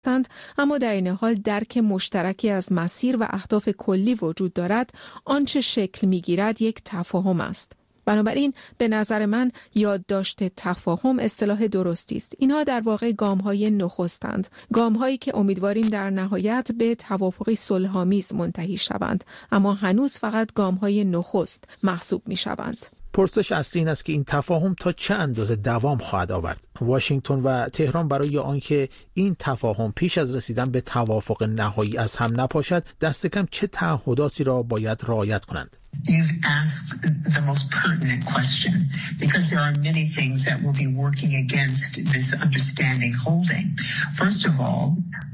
اما در این حال درک مشترکی از مسیر و اهداف کلی وجود دارد. آنچه شکل می‌گیرد یک تفاهم است. بنابراین به نظر من یادداشت تفاهم اصطلاح درستی است. اینها در واقع گام‌های نخستند، گام‌هایی که امیدواریم در نهایت به توافقی صلح‌آمیز منتهی شوند، اما هنوز فقط گام‌های نخست محسوب می‌شوند. پرسش اصلی این است که این تفاهم تا چه اندازه دوام خواهد آورد. واشنگتن و تهران برای آنکه این تفاهم پیش از رسیدن به توافق نهایی از هم نپاشد، دست کم چه تعهداتی را باید رعایت کنند؟ You've asked the most pertinent question because there are many things that will be working against this understanding holding. First of all,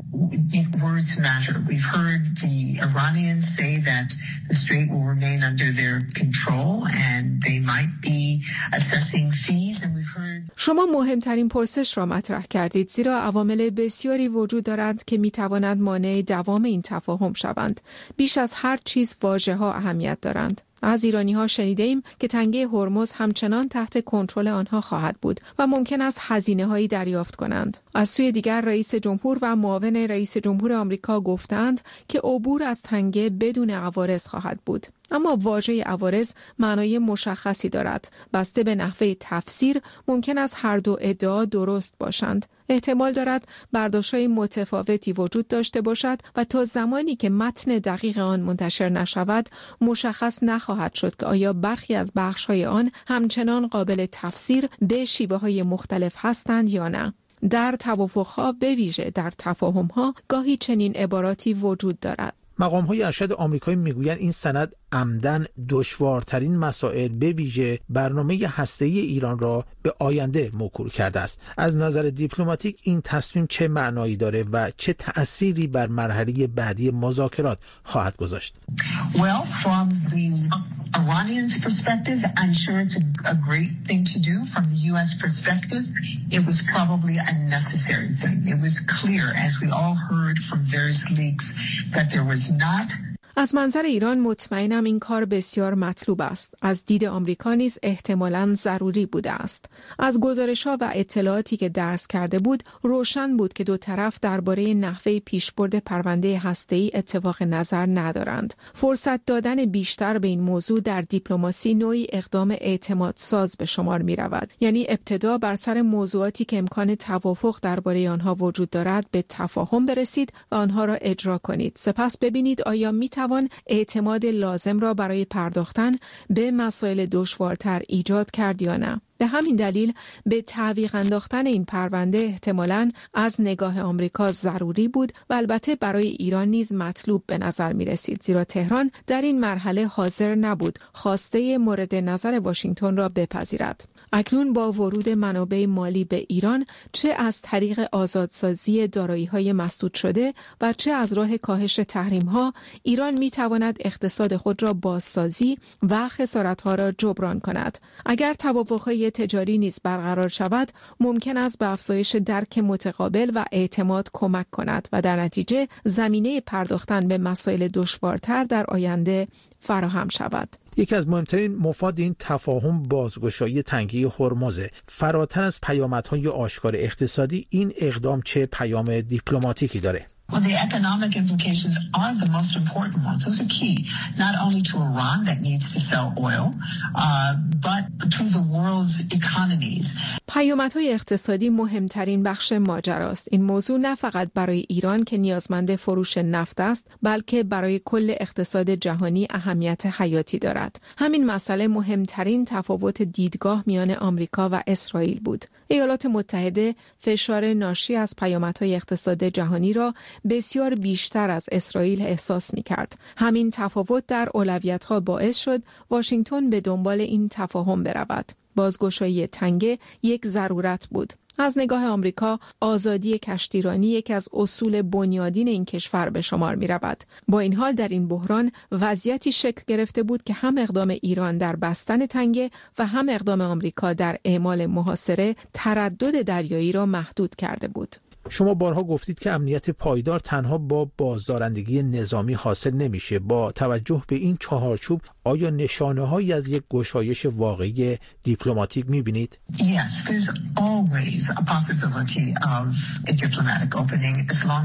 words matter. We've heard the Iranians say that the strait will remain under their control and they might be assessing fees, and we've heard. شما مهمترین پرسش را مطرح کردید، زیرا عوامل بسیاری وجود دارند که میتواند مانع دوام این تفاهم شوند. بیش از هر چیز واژه‌ها اهمیت دارند. از ایرانی‌ها شنیده‌ایم که تنگه هرمز همچنان تحت کنترل آنها خواهد بود و ممکن است هزینه‌هایی دریافت کنند. از سوی دیگر رئیس جمهور و معاون رئیس جمهور آمریکا گفتند که عبور از تنگه بدون عوارض خواهد بود. اما واژه عوارض معنای مشخصی دارد. بسته به نحوه تفسیر ممکن است هر دو ادعا درست باشند. احتمال دارد برداشت‌های متفاوتی وجود داشته باشد و تا زمانی که متن دقیق آن منتشر نشود مشخص نخواهد شد که آیا برخی از بخش‌های آن همچنان قابل تفسیر به شیوه‌های مختلف هستند یا نه. در توافق‌ها به ویژه در تفاهم‌ها گاهی چنین عباراتی وجود دارد. مقام‌های ارشد آمریکایی میگویند این سند عمدن دشوارترین مسائل به ویژه برنامه هسته‌ای ایران را به آینده موکول کرده است. از نظر دیپلماتیک این تصمیم چه معنایی داره و چه تأثیری بر مرحله بعدی مذاکرات خواهد گذاشت؟ Well, from the Iranians' perspective, I'm sure it's a great thing to do. From the U.S. perspective, it was probably a necessary thing. It was clear, as we all heard from various leaks, that there was not. از منظر ایران مطمئنم این کار بسیار مطلوب است. از دید آمریکا نیز احتمالاً ضروری بوده است. از گزارش‌ها و اطلاعاتی که درس کرده بود روشن بود که دو طرف درباره نحوه پیشبرد پرونده هسته‌ای اتفاق نظر ندارند. فرصت دادن بیشتر به این موضوع در دیپلماسی نوعی اقدام اعتماد ساز به شمار می‌رود. یعنی ابتدا بر سر موضوعاتی که امکان توافق درباره آنها وجود دارد به تفاهم برسید و آنها را اجرا کنید. سپس ببینید آیا اعتماد لازم را برای پرداختن به مسائل دشوارتر ایجاد کرد یا نه. به همین دلیل به تعویق انداختن این پرونده احتمالاً از نگاه آمریکا ضروری بود و البته برای ایران نیز مطلوب به نظر می رسید، زیرا تهران در این مرحله حاضر نبود خواسته مورد نظر واشنگتن را بپذیرد. اکنون با ورود منابع مالی به ایران، چه از طریق آزادسازی دارایی‌های مسدود شده و چه از راه کاهش تحریم‌ها، ایران می‌تواند اقتصاد خود را بازسازی و خسارت‌ها را جبران کند. اگر توافق‌های تجاری نیز برقرار شود، ممکن است به افزایش درک متقابل و اعتماد کمک کند و در نتیجه زمینه پرداختن به مسائل دشوارتر در آینده فراهم شود. یکی از مهمترین مفاد این تفاهم بازگشایی تنگه هرمز. فراتر از پیامدهای آشکار اقتصادی، این اقدام چه پیام دیپلماتیکی داره؟ Well, the economic implications are the most important ones. Those are key, not only to Iran that needs to sell oil, but to the world's economies. پیامدهای اقتصادی مهمترین بخش ماجراست. این موضوع نه فقط برای ایران که نیازمند فروش نفت است، بلکه برای کل اقتصاد جهانی اهمیت حیاتی دارد. همین مسئله مهمترین تفاوت دیدگاه میان آمریکا و اسرائیل بود. ایالات متحده فشار ناشی از پیامدهای اقتصاد جهانی را بسیار بیشتر از اسرائیل احساس می‌کرد. همین تفاوت در اولویت‌ها باعث شد واشنگتن به دنبال این تفاهم برود. بازگشایی تنگه یک ضرورت بود. از نگاه آمریکا، آزادی کشتیرانی یکی از اصول بنیادین این کشور به شمار می رود. با این حال در این بحران وضعیتی شکل گرفته بود که هم اقدام ایران در بستن تنگه و هم اقدام آمریکا در اعمال محاصره تردد دریایی را محدود کرده بود. شما بارها گفتید که امنیت پایدار تنها با بازدارندگی نظامی حاصل نمیشه. با توجه به این چهارچوب آیا نشانه‌هایی از یک گشایش واقعی دیپلماتیک می‌بینید؟ Yes, there's always a possibility of a diplomatic opening as long